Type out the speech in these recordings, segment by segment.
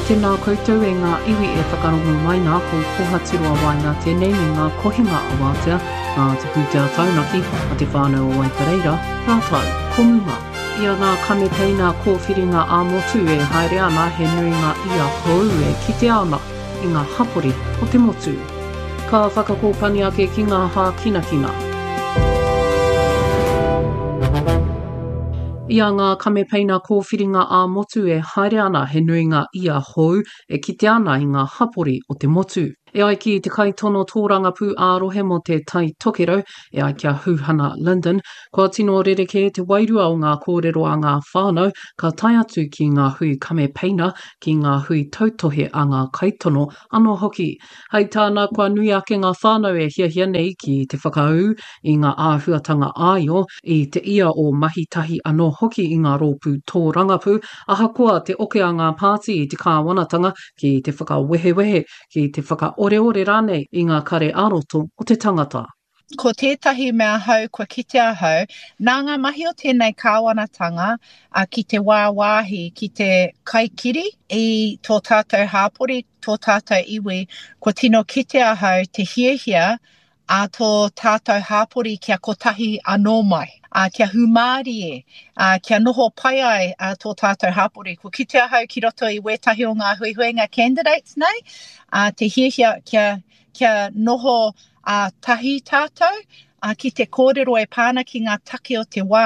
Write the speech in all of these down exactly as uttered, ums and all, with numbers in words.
Tēnā koutou e ngā iwi e whakarongo mai nā ko kohatirua wai nā tēnei ni ngā kohinga a wātea, ngā te pūtea taunaki a te whānau o Waikareira, rātau, komuma. Ia ngā kamepeina kōwhiringa a motu e haere ana he nui ngā ia hou e kite ana i ngā hapori o te motu. Ka whakakōpani ake ki ngā hā kina kina. Ia ngā kamepeina kōwhiringa a motu e haere ana he nui ngā ia hou e kite ana i ngā hapori o te motu. E ai ki te kaitono tōranga pū ārohe mo te tai tokero, e ai kia Huhana Linden, kua tino rereke te wairua o ngā kōrero a ngā whānau, ka tai atu ki ngā hui kamepeina, ki ngā hui tautohe a ngā kaitono anō hoki. Hei tāna kua nui ake ngā whānau e hiahia nei ki te whakaau i ngā āhuatanga āio, i te ia o mahitahi anō hoki i ngā rōpū tōranga pū, aha koa te oke a ngā pāti i te kāwanatanga ki te whakawehewehe, ki te whaka ore ore rānei i ngā kare aroto o te tangata. Ko tētahi mea hau kua kitea hau, nā ngā mahi o tēnei kāwanatanga a ki te wāwāhi, ki te kaikiri i tō tātou hāpori, tō tātou iwi, kua tino kitea hau te hiehia a tō tātou hāpori kia kotahi anō mai. A kia humāri e, a kia noho pai ai a tō tātou hāpori. Ko kitea hau ki roto i wētahi o ngā huihuenga candidates nei, a te hiehia kia, kia noho a tahi tātou, a ki te kōrero e pāna ki ngā take o te wā.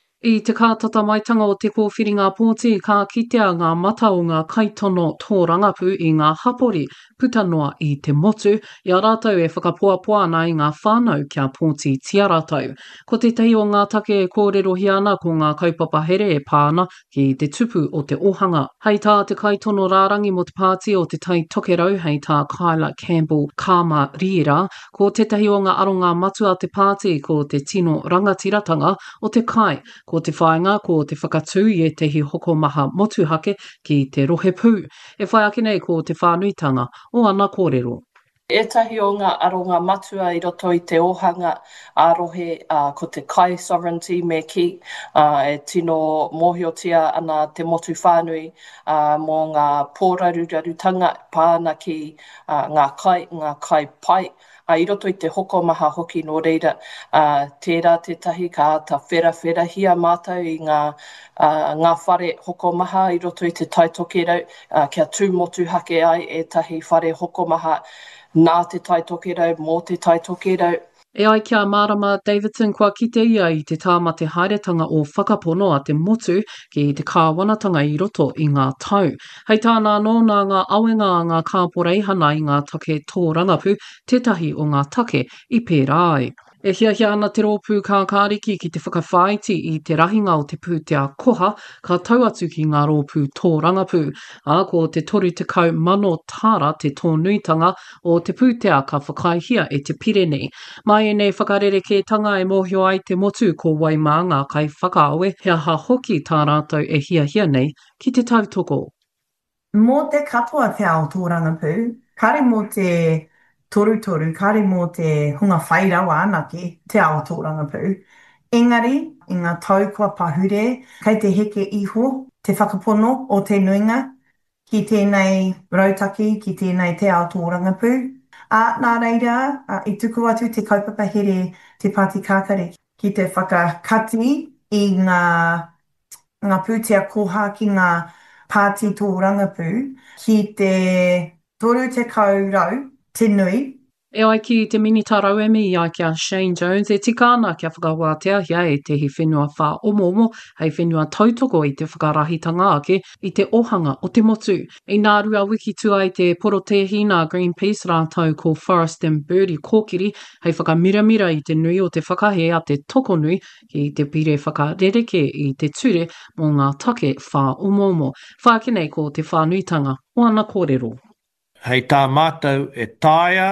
I te kātata maitanga o te kōwhiringa pōti, ka kitea ngā mata o ngā kaitono tōrangapū i ngā hapori puta noa i te motu, i a rātou e whakapoapoa ana i ngā whānau kia pōti tia rātou. Ko te tehi o ngā take e kōrero hiana ko ngā kaupapa here e pāna ki te tupu o te ohanga. Hei tā te kaitono rārangi mo te pāti o te tai tokerau, hei tā Kyla Campbell Kāma Riera, ko te tehi o ngā aronga matua te pāti ko te tino rangatiratanga o te kai, ko te whaenga, ko te whakatū i e tehi hokomaha motuhake ki te rohe pū. E whai ake nei ko te whānuitanga o ana kōrero. Etahi o ngā aronga matua i roto i te ohanga ārohe uh, ko te kai sovereignty me ki uh, e tino mōhiotia ana te motu whānui uh, mō ngā pōrarurarutanga pāna ki uh, ngā kai, ngā kai pai. A i roto i te hoko maha hoki no reira, uh, tērā te tahi ka ata whera whera hia mātou i ngā, uh, ngā whare hoko maha i roto i te taitokerau, uh, kia tū motu hake ai e tahi whare hoko maha nā te taitokerau, mō te taitokerau. E ai kia Marama Davidson kua kite ia i te tāma te haeretanga o whakapono a te motu ki te kāwanatanga i roto i ngā tau. Hei tāna anō nā ngā awenga a ngā kāporeihana i ngā take tōrangapū, tētahi o ngā take i pērā ai. E hiahia ana te rōpū kā kāriki ki te whakawhaiti i te rahinga o te pūtea koha, ka tau atu ki ngā rōpū tōrangapū. A ko te toru te kau mano tāra te tōnuitanga o te pūtea ka whakaihia e te Pirene. Mai e nei whakarereke tanga e mōhio ai te motu ko Waimanga kai whakaawe, hea ha hoki tā rātou e hiahia nei ki te tautoko. Mō te katoa te ao tōrangapū, kare mō te toru toru, kare mō te hunga whairawa anake te ao tōrangapū. Engari, i ngā tau kua pahure, kai te heke iho, te whakapono o te nuinga, ki tēnei rautaki, ki tēnei te ao tōrangapū. A nā reira, a, i tuku atu te kaupapa here te Pāti Kākare, ki te whakakati i ngā, ngā pūtea koha ki ngā Pāti tōrangapū, ki te toru te kaurau, te nui. E ai ki te minitarau emi i ai kia Shane Jones, e tika ana kia whakawātea hia e te hi whenua whā omomo, hei whenua tautoko i te whakarahitanga ake i te ohanga o te motu. I nā rua wiki tua i te porotehina Greenpeace rātau ko Forest and Birdie kōkiri, hei whakamiramira i te nui o te whakahe a te tokonui ki te pire whakarereke i te ture mō ngā take whā omomo. Whākinei ko te whānuitanga o ana kōrero. Hei tā mātou e tāia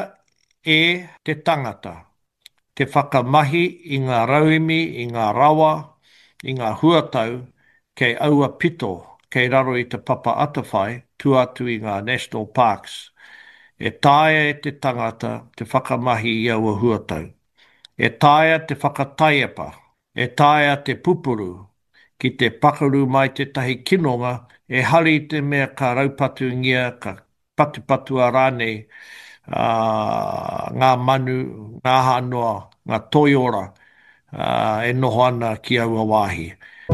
e te tangata, te whakamahi i ngā rauimi, i ngā rawa, i ngā huatau, kei aua pito, kei raro i te papa atawhai, tu atu i ngā national parks. E tāia e te tangata, te whakamahi i aua huatau. E tāia te whakataiapa, e tāia te pupuru, ki te pakaru mai te tahi kinonga, e hari te mea ka raupatu ngia, ka patupatu a rānei, uh, ngā manu, ngā hanoa, ngā toiora, uh, e noho ana ki aua wāhi.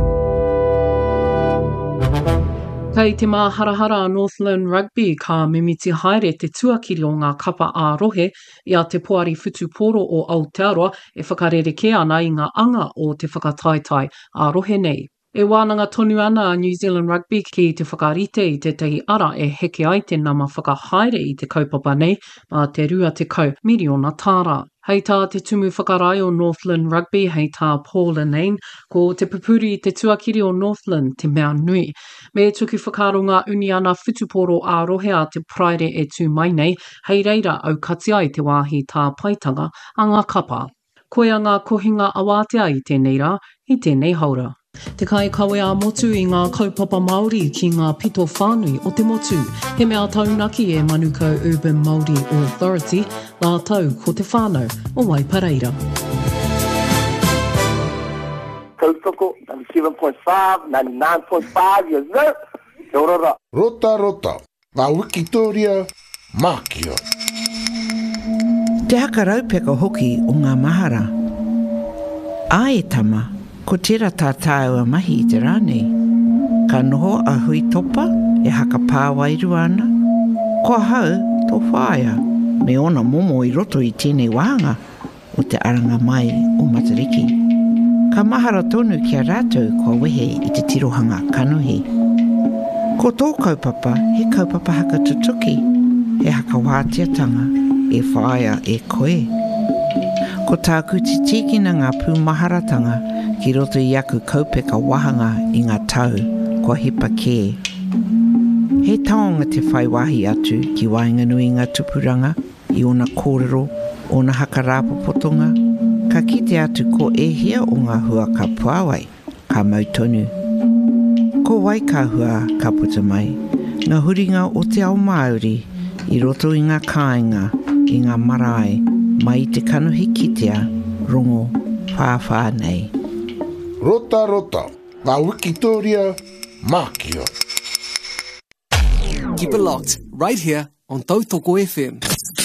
Kei te māharahara a Northland Rugby ka mimiti haere te tuakiri o ngā kapa ā-rohe ia te poari whutuporo o Aotearoa e whakarereke ana i ngā anga o te whakataetai ā-rohe nei. E wānanga tonu ana a New Zealand Rugby ki te whakarite i te tehi ara e heke ai te nama whakahaere i te kaupapa nei mā te rua te kau miriona tāra. Hei tā te tumu whakarai o Northland Rugby, hei tā Paul Anane, ko te pupuri i te tuakiri o Northland te mea nui. Me tuku whakaro ngā uni ana whutuporo ā-rohe a te praere e tū mai nei, hei reira au kati ai te wāhi tā paitanga a ngā kapa. Koia ngā kohinga awātea i tēnei rā, i tēnei haura. Te kai kawe a motu i ngā kaupapa Māori ki ngā pito whānui o te motu. He mea taunaki e Manukau Urban Māori Authority, ngā tau ko te whānau o Waipareira. Kautoko, ninety-seven point five, ninety-nine point five, yes sir. Te orora. Rota, rota. Ngā Wikitoria, Mākio. Te haka raupeka hoki o ngā mahara. A e tama, ko tira tā tāua mahi i te rānei. Ka noho a hui topa e haka pāwairu ana. Ko hau tō whāia me ona momo i roto i tēnei wāhanga o te aranga mai o Matariki. Ka mahara tonu kia rātou kua wehe i te tirohanga kanohi. Ko tō kaupapa he kaupapa haka tutuki, he haka wātiatanga e whāia e koe. Ko tāku te tikina ngā pūmaharatanga ki roto i aku kaupeka wahanga i ngā tau kua hipa kē. He taonga te whai wahi atu ki Wainganui ngā tupuranga i ona kōrero, ona haka rāpopotonga, ka kite atu ko e hea o ngā hua ka puawai, ka mautonu. Ko wai ka hua ka puta mai, ngā huringa o te ao Māori i roto i ngā kāinga, i ngā marae, mai te kanohi kitea, rongo, whāwhā nei. Rota, rota. Ngā Wikitoria, Mākio. Keep it locked, right here on Tautoko F M.